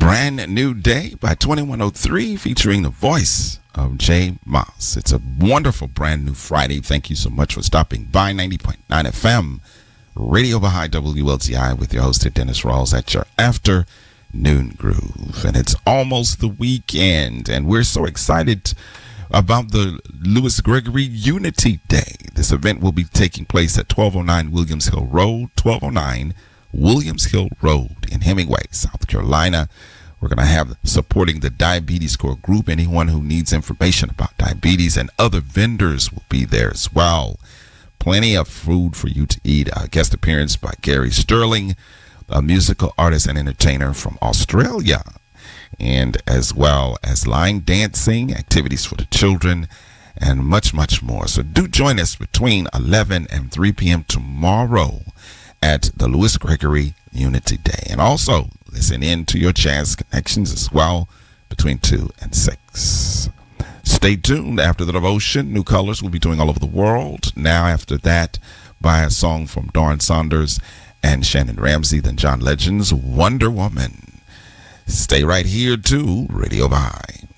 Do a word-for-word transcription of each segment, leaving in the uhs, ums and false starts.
Brand New Day by twenty-one oh three featuring the voice of Jay Moss. It's a wonderful brand new Friday. Thank you so much for stopping by. ninety point nine F M, Radio Baha'i W L T I with your host Dennis Rawls at your afternoon groove. And it's almost the weekend, and we're so excited about the Lewis Gregory Unity Day. This event will be taking place at twelve oh nine Williams Hill Road, twelve oh nine Williams Hill Road in Hemingway, South Carolina. We're going to have supporting the Diabetes Core Group. Anyone who needs information about diabetes, and other vendors will be there as well. Plenty of food for you to eat. A guest appearance by Gary Sterling, a musical artist and entertainer from Australia, and as well as line dancing, activities for the children, and much, much more. So do join us between eleven and three p.m. tomorrow at the Lewis Gregory Unity Day. And also listen in to your jazz connections as well between two and six. Stay tuned after the devotion. New Colors will be doing All Over the World. Now after that, by a song from Dawn Saunders and Shannon Ramsey, then John Legend's Wonder Woman. Stay right here to Radio Baha'i.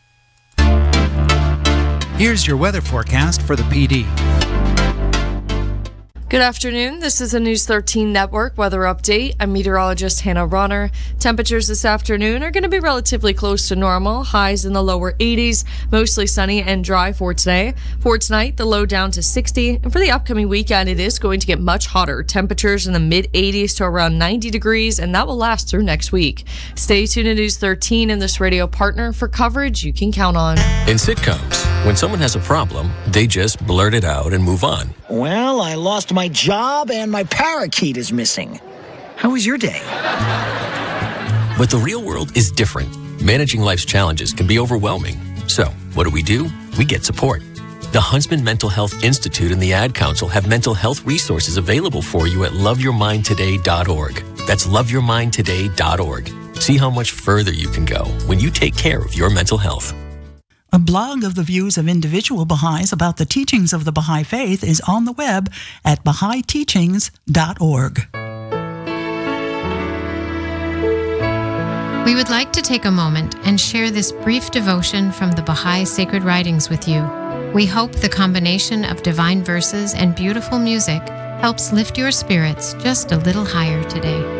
Here's your weather forecast for the P D. Good afternoon. This is a News thirteen Network weather update. I'm meteorologist Hannah Ronner. Temperatures this afternoon are going to be relatively close to normal. Highs in the lower eighties, mostly sunny and dry for today. For tonight, the low down to sixty. And for the upcoming weekend, it is going to get much hotter. Temperatures in the mid eighties to around ninety degrees, and that will last through next week. Stay tuned to News thirteen and this radio partner for coverage you can count on. In sitcoms, when someone has a problem, they just blurt it out and move on. Well, I lost my job and my parakeet is missing. How was your day? But the real world is different. Managing life's challenges can be overwhelming. So, what do we do? We get support. The Huntsman Mental Health Institute and the Ad Council have mental health resources available for you at love your mind today dot org. That's love your mind today dot org. See how much further you can go when you take care of your mental health. A blog of the views of individual Baha'is about the teachings of the Baha'i Faith is on the web at baha'i teachings dot org. We would like to take a moment and share this brief devotion from the Baha'i Sacred Writings with you. We hope the combination of divine verses and beautiful music helps lift your spirits just a little higher today.